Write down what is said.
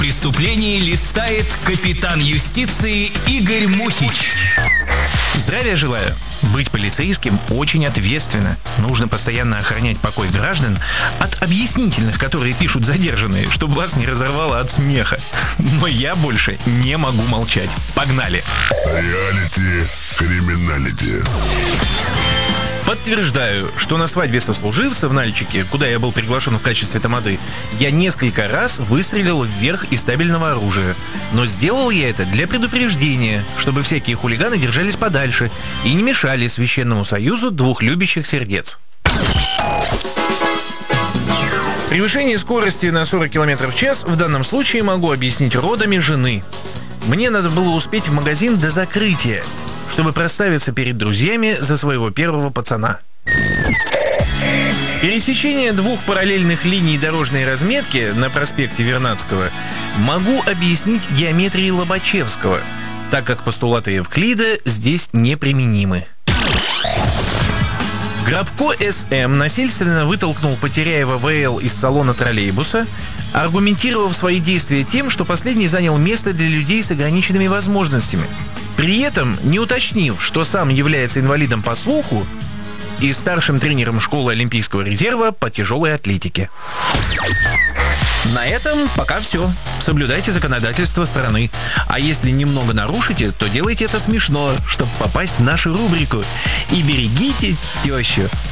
Преступление листает капитан юстиции Игорь Мухич. Здравия желаю. Быть полицейским очень ответственно. Нужно постоянно охранять покой граждан от объяснительных, которые пишут задержанные, чтобы вас не разорвало от смеха. Но я больше не могу молчать. Погнали. Реалити криминалити. Подтверждаю, что на свадьбе сослуживца в Нальчике, куда я был приглашен в качестве тамады, я несколько раз выстрелил вверх из табельного оружия. Но сделал я это для предупреждения, чтобы всякие хулиганы держались подальше и не мешали священному союзу двух любящих сердец. Превышение скорости на 40 км в час в данном случае могу объяснить родами жены. Мне надо было успеть в магазин до закрытия, чтобы проставиться перед друзьями за своего первого пацана. Пересечение двух параллельных линий дорожной разметки на проспекте Вернадского могу объяснить геометрией Лобачевского, так как постулаты Евклида здесь неприменимы. Грабко СМ насильственно вытолкнул Потеряева ВЛ из салона троллейбуса, аргументировав свои действия тем, что последний занял место для людей с ограниченными возможностями, при этом не уточнив, что сам является инвалидом по слуху и старшим тренером школы Олимпийского резерва по тяжелой атлетике. На этом пока все. Соблюдайте законодательство страны. А если немного нарушите, то делайте это смешно, чтобы попасть в нашу рубрику. И берегите тещу.